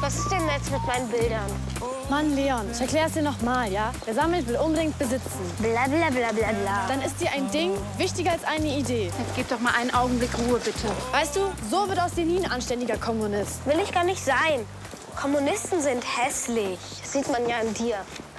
Was ist denn jetzt mit meinen Bildern? Mann, Leon, ich erklär's dir noch mal, ja? Wer sammelt, will unbedingt besitzen. Bla bla bla bla bla. Dann ist dir ein Ding wichtiger als eine Idee. Jetzt gib doch mal einen Augenblick Ruhe, bitte. Weißt du, so wird aus dir nie ein anständiger Kommunist. Will ich gar nicht sein. Kommunisten sind hässlich. Das sieht man ja an dir.